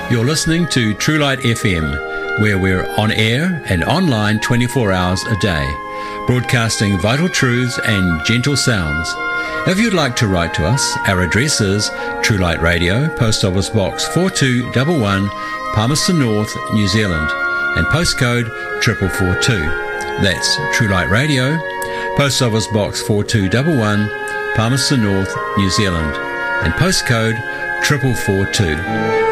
You're listening to True Light FM, where we're on air and online 24 hours a day, broadcasting vital truths and gentle sounds. If you'd like to write to us, our address is True Light Radio, Post Office Box 4211, Palmerston North, New Zealand, and postcode 4442. That's True Light Radio, Post Office Box 4211, Palmerston North, New Zealand, and postcode 4442.